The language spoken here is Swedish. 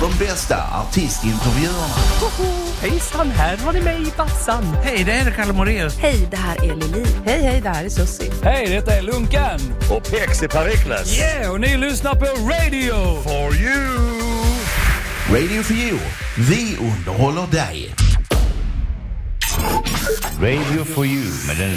de bästa artistintervjuerna. Hejsan, här har ni mig i bassan. Hej, det är Kalle Moraeus. Hej, det här är Lili. Hej, det här är Susie. Hej, detta är Lunkan. Och Pexi Perikles. Yeah, och ni lyssnar på Radio For You. Radio for You. Vi underhåller dig. Radio for You med den